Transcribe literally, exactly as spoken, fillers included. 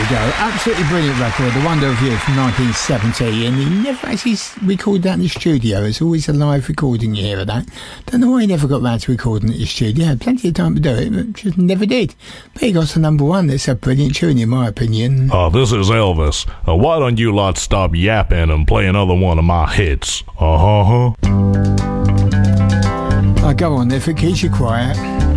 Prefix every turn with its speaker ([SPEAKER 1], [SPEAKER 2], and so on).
[SPEAKER 1] we go. Absolutely brilliant record, The Wonder of You from nineteen seventy, and he never actually recorded that in the studio. It's always a live recording you hear of that. Don't know why he never got round to recording it in the studio. He had plenty of time to do it, but just never did. But he got to number one. It's a brilliant tune, in my opinion.
[SPEAKER 2] Uh, this is Elvis. Uh, why don't you lot stop yapping and play another one of my hits? Uh-huh.
[SPEAKER 1] Oh, go on, if it keeps you quiet.